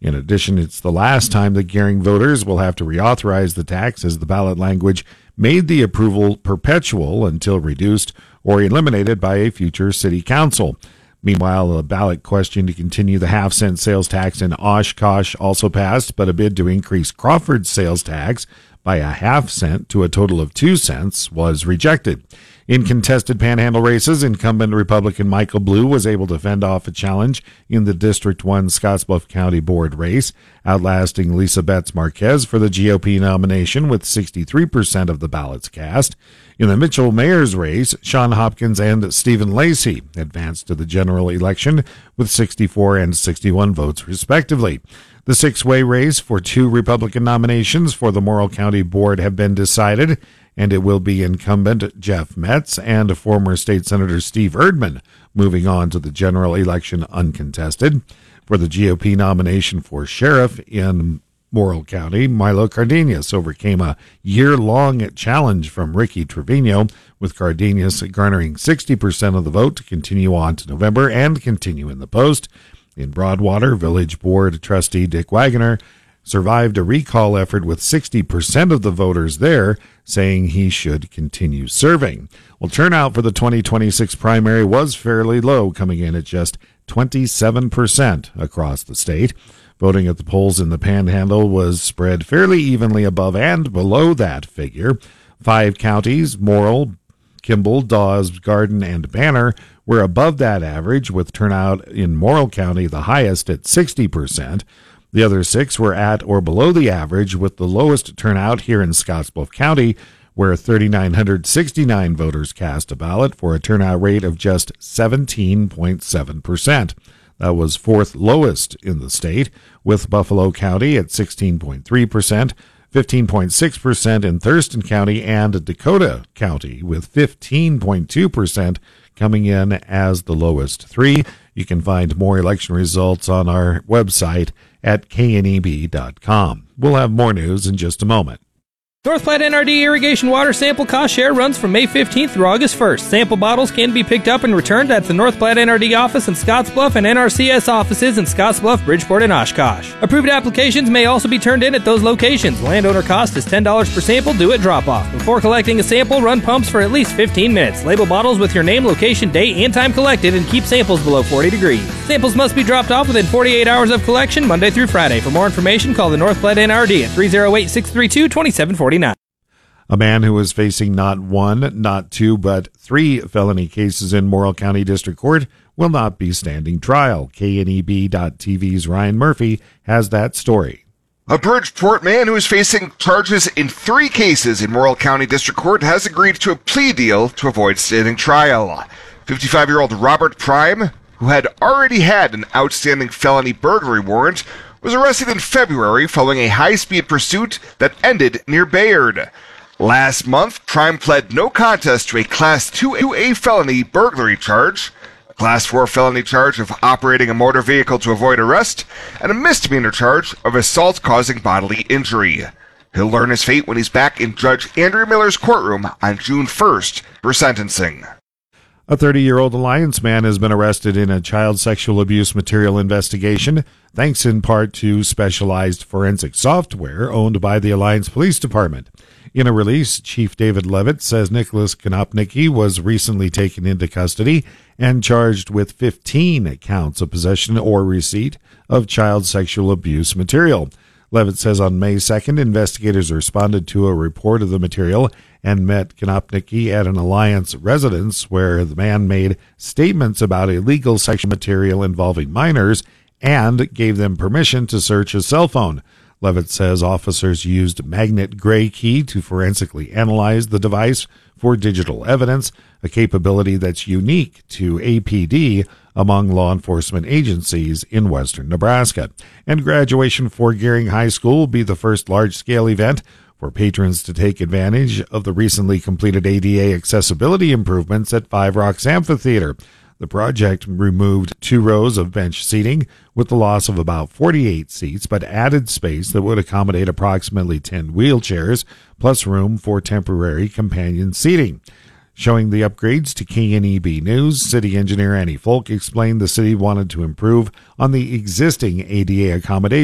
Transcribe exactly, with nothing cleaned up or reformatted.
In addition, it's the last time that Gering voters will have to reauthorize the tax, as the ballot language made the approval perpetual until reduced or eliminated by a future city council. Meanwhile, a ballot question to continue the half-cent sales tax in Oshkosh also passed, but a bid to increase Crawford's sales tax by a half cent to a total of two cents was rejected. In contested panhandle races, incumbent Republican Michael Blue was able to fend off a challenge in the District one Scottsbluff County Board race, outlasting Lisa Betts Marquez for the G O P nomination with sixty-three percent of the ballots cast. In the Mitchell mayor's race, Sean Hopkins and Stephen Lacey advanced to the general election with sixty-four and sixty-one votes respectively. The six-way race for two Republican nominations for the Morrill County Board have been decided, and it will be incumbent Jeff Metz and former State Senator Steve Erdman moving on to the general election uncontested. For the G O P nomination for sheriff in Morrill County, Milo Cardenas overcame a year-long challenge from Ricky Trevino, with Cardenas garnering sixty percent of the vote to continue on to November and continue in the post. In Broadwater, Village Board trustee Dick Wagoner survived a recall effort with sixty percent of the voters there saying he should continue serving. Well, turnout for the twenty twenty-six primary was fairly low, coming in at just twenty-seven percent across the state. Voting at the polls in the Panhandle was spread fairly evenly above and below that figure. Five counties, Morrill, Kimball, Dawes, Garden, and Banner, were above that average, with turnout in Morrill County the highest at sixty percent. The other six were at or below the average, with the lowest turnout here in Scottsbluff County, where three thousand nine hundred sixty-nine voters cast a ballot for a turnout rate of just seventeen point seven percent. That was fourth lowest in the state, with Buffalo County at sixteen point three percent, fifteen point six percent in Thurston County, and Dakota County with fifteen point two percent coming in as the lowest three. You can find more election results on our website at K N E B dot com. We'll have more news in just a moment. North Platte N R D irrigation water sample cost share runs from May fifteenth through August first. Sample bottles can be picked up and returned at the North Platte N R D office in Scottsbluff and N R C S offices in Scottsbluff, Bridgeport, and Oshkosh. Approved applications may also be turned in at those locations. Landowner cost is ten dollars per sample due at drop-off. Before collecting a sample, run pumps for at least fifteen minutes. Label bottles with your name, location, date, and time collected, and keep samples below forty degrees. Samples must be dropped off within forty-eight hours of collection, Monday through Friday. For more information, call the North Platte N R D at three oh eight, six three two, two seven four nine. A man who is facing not one, not two, but three felony cases in Morrill County District Court will not be standing trial. K N E B dot T V's Ryan Murphy has that story. A Bridgeport man who is facing charges in three cases in Morrill County District Court has agreed to a plea deal to avoid standing trial. fifty-five-year-old Robert Prime, who had already had an outstanding felony burglary warrant, was arrested in February following a high-speed pursuit that ended near Bayard. Last month, Prime pled no contest to a Class two A felony burglary charge, a Class four felony charge of operating a motor vehicle to avoid arrest, and a misdemeanor charge of assault causing bodily injury. He'll learn his fate when he's back in Judge Andrew Miller's courtroom on June first for sentencing. A thirty-year-old Alliance man has been arrested in a child sexual abuse material investigation, thanks in part to specialized forensic software owned by the Alliance Police Department. In a release, Chief David Levitt says Nicholas Konopnicki was recently taken into custody and charged with fifteen counts of possession or receipt of child sexual abuse material. Levitt says on May second, investigators responded to a report of the material and met Konopnicki at an Alliance residence where the man made statements about illegal sexual material involving minors and gave them permission to search his cell phone. Levitt says officers used magnet gray key to forensically analyze the device for digital evidence, a capability that's unique to A P D among law enforcement agencies in western Nebraska. And graduation for Gering High School will be the first large-scale event for patrons to take advantage of the recently completed A D A accessibility improvements at Five Rocks Amphitheater. The project removed two rows of bench seating with the loss of about forty-eight seats, but added space that would accommodate approximately ten wheelchairs, plus room for temporary companion seating. Showing the upgrades to K N E B News, City Engineer Annie Folk explained the city wanted to improve on the existing A D A accommodation